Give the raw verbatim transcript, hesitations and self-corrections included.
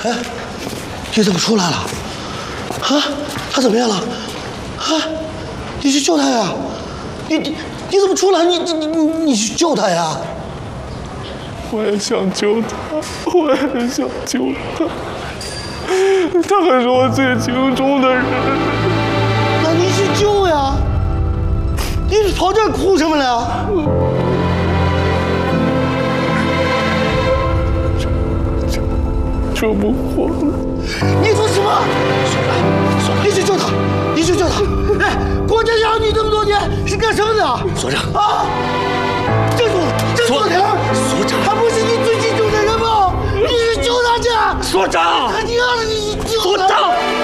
哎，你怎么出来了？啊，他怎么样了？啊，你去救他呀！你你你怎么出来？你你你你去救他呀！ 我也想救他，我也想救他。他可是我最敬重的人。 那你去救呀！你跑这儿哭什么了？ 救救不活了！ 你说什么？你去救他！你去救他！哎，国家养你这么多年是干什么的？ 所长啊！这所这所长， 所长， 他不是你最敬重的人吗？你去救他去！ 所长， 你让你救他！ 所长。